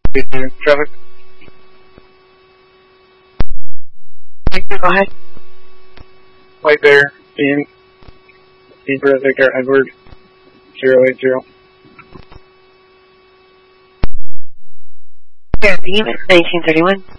Traffic. Go ahead. White Bear, Ian, Zebra, Victor, Edward, 080. Yeah, Beam, 1931.